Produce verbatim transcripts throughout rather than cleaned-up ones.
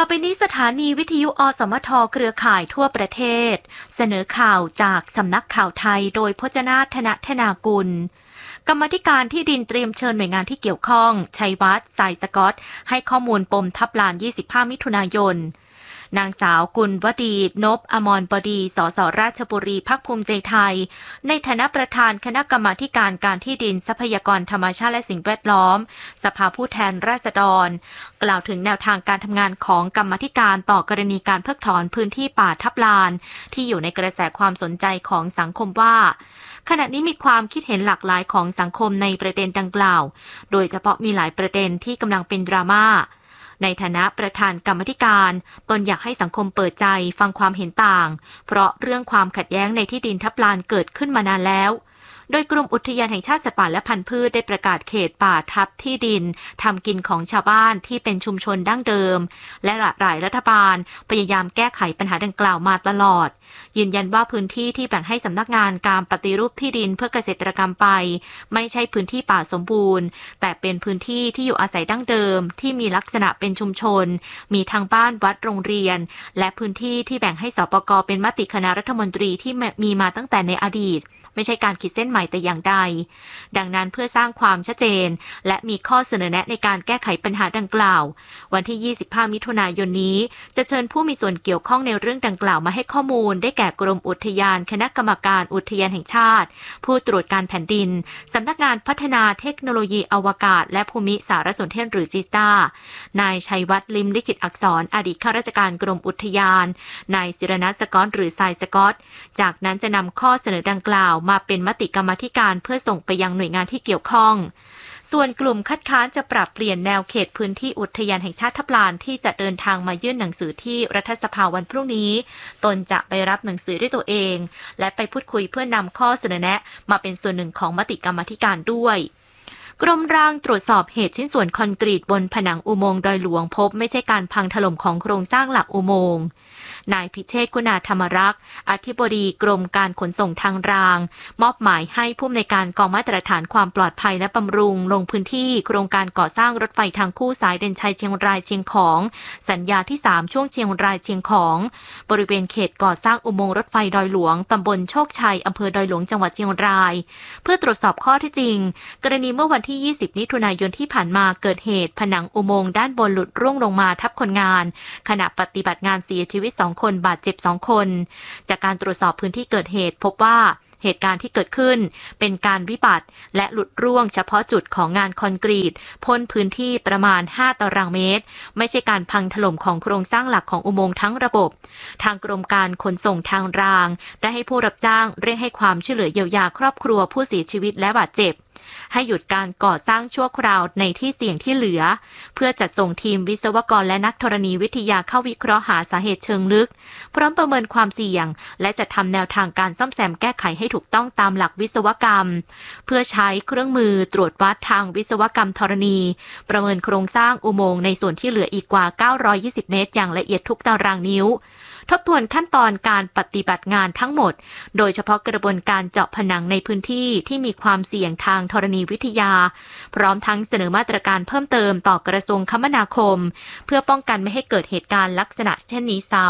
อไปนี้สถานีวิทยุอสมทเครือข่ายทั่วประเทศเสนอข่าวจากสำนักข่าวไทยโดยพจนาถนธนากุลกรรมาธิการที่ดินเตรียมเชิญหน่วยงานที่เกี่ยวข้องชัยวัฒน์สายสกอตให้ข้อมูลปมทับลานยี่สิบห้ามิถุนายนนางสาวกุลวดีนพอมรบดีสสราชบุรีพรรคภูมิใจไทยในฐานะประธานคณะกรรมาการการที่ดินทรัพยากรธรรมชาติและสิ่งแวดล้อมสภาผู้แทนราษฎรกล่าวถึงแนวทางการทำงานของกรรมาธิการต่อกรณีการเพิกถอนพื้นที่ป่าทับลานที่อยู่ในกระแสความสนใจของสังคมว่าขณะนี้มีความคิดเห็นหลากหลายของสังคมในประเด็นดังกล่าวโดยเฉพาะมีหลายประเด็นที่กำลังเป็นดราม่าในฐานะประธานกรรมธิการตนอยากให้สังคมเปิดใจฟังความเห็นต่างเพราะเรื่องความขัดแย้งในที่ดินทับลานเกิดขึ้นมานานแล้วโดยกรมอุทยานแห่งชาติสัตว์ป่าและพันธุ์พืชได้ประกาศเขตป่าทับที่ดินทำกินของชาวบ้านที่เป็นชุมชนดั้งเดิมและหลายรัฐบาลพยายามแก้ไขปัญหาดังกล่าวมาตลอดยืนยันว่าพื้นที่ที่แบ่งให้สำนักงานการปฏิรูปที่ดินเพื่อเกษตรกรรมไปไม่ใช่พื้นที่ป่าสมบูรณ์แต่เป็นพื้นที่ที่อยู่อาศัยดั้งเดิมที่มีลักษณะเป็นชุมชนมีทางบ้านวัดโรงเรียนและพื้นที่ที่แบ่งให้สปก.เป็นมติคณะรัฐมนตรีที่มีมาตั้งแต่ในอดีตไม่ใช่การขีดเส้นใหม่แต่อย่างใดดังนั้นเพื่อสร้างความชัดเจนและมีข้อเสนอแนะในการแก้ไขปัญหาดังกล่าววันที่ยี่สิบห้ามิถุนายนนี้จะเชิญผู้มีส่วนเกี่ยวข้องในเรื่องดังกล่าวมาให้ข้อมูลได้แก่กรมอุทยานคณะกรรมการอุทยานแห่งชาติผู้ตรวจการแผ่นดินสำนักงานพัฒนาเทคโนโลยีอวกาศและภูมิสารสนเทศหรือจิสตานายชัยวัฒน์ลิมลิขิตอักษรอดีตข้าราชการกรมอุทยานนายศิรณัฐสกอตหรือทรายสกอตจากนั้นจะนำข้อเสนอดังกล่าวมาเป็นมติกรรมาธิการเพื่อส่งไปยังหน่วยงานที่เกี่ยวข้องส่วนกลุ่มคัดค้านจะปรับเปลี่ยนแนวเขตพื้นที่อุทยานแห่งชาติทับลานที่จะเดินทางมายื่นหนังสือที่รัฐสภาวันพรุ่งนี้ตนจะไปรับหนังสือด้วยตัวเองและไปพูดคุยเพื่อนำข้อเสนอแนะมาเป็นส่วนหนึ่งของมติกรรมาธิการด้วยกรมร่างตรวจสอบเหตุชิ้นส่วนคอนกรีตบนผนังอุโมงค์ดอยหลวงพบไม่ใช่การพังถล่มของโครงสร้างหลักอุโมงค์นายพิเชษฐ์คุณาธรรมรักษ์อธิบดีกรมการขนส่งทางรางมอบหมายให้ผู้อำนวยการกองมาตรฐานความปลอดภัยและบำรุงลงพื้นที่โครงการก่อสร้างรถไฟทางคู่สายเด่นชัยเชียงรายเชียงของสัญญาที่สามช่วงเชียงรายเชียงของบริเวณเขตก่อสร้างอุโมงค์รถไฟดอยหลวงตำบลโชคชัยอำเภอดอยหลวงจังหวัดเชียงรายเพื่อตรวจสอบข้อเท็จจริงกรณีเมื่อวันที่ยี่สิบมิถุนายนที่ผ่านมาเกิดเหตุผนังอุโมงค์ด้านบนหลุดร่วงลงมาทับคนงานขณะปฏิบัติงานเสียชีวิตสองคนบาดเจ็บสองคนจากการตรวจสอบพื้นที่เกิดเหตุพบว่าเหตุการณ์ที่เกิดขึ้นเป็นการวิบัติและหลุดร่วงเฉพาะจุดของงานคอนกรีตพ้นพื้นที่ประมาณห้าตารางเมตรไม่ใช่การพังถล่มของโครงสร้างหลักของอุโมงค์ทั้งระบบทางกรมการขนส่งทางรางได้ให้ผู้รับจ้างเร่งให้ความช่วยเหลือเยียวยาครอบครัวผู้เสียชีวิตและบาดเจ็บให้หยุดการก่อสร้างชั่วคราวในที่เสี่ยงที่เหลือเพื่อจัดส่งทีมวิศวกรและนักธรณีวิทยาเข้าวิเคราะห์หาสาเหตุเชิงลึกพร้อมประเมินความเสี่ยงและจัดทำแนวทางการซ่อมแซมแก้ไขให้ถูกต้องตามหลักวิศวกรรมเพื่อใช้เครื่องมือตรวจวัดทางวิศวกรรมธรณีประเมินโครงสร้างอุโมงค์ในส่วนที่เหลืออีกกว่าเก้าร้อยยี่สิบเมตรอย่างละเอียดทุกตารางนิ้วทบทวนขั้นตอนการปฏิบัติงานทั้งหมดโดยเฉพาะกระบวนการเจาะผนังในพื้นที่ที่มีความเสี่ยงทางธรณีวิทยาพร้อมทั้งเสนอมาตรการเพิ่มเติมต่อกระทรวงคมนาคมเพื่อป้องกันไม่ให้เกิดเหตุการณ์ลักษณะเช่นนี้ซ้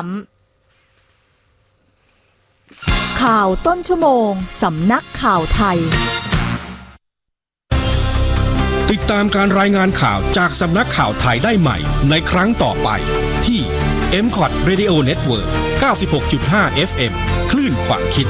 ำข่าวต้นชั่วโมงสำนักข่าวไทยติดตามการรายงานข่าวจากสำนักข่าวไทยได้ใหม่ในครั้งต่อไปที่ เอ็ม คอท Radio Network เก้าสิบหกจุดห้า เอฟ เอ็ม คลื่นความคิด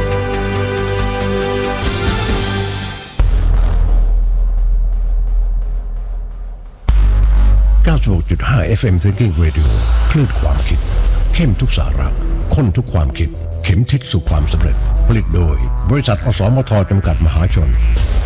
เก้าสิบหกจุดห้า เอฟ เอ็ม Thinking Radio คลื่นความคิดเข้มทุกสาระข้นทุกความคิดเข็มทิศสู่ความสำเร็จผลิตโดยบริษัทอสมทจำกัดมหาชน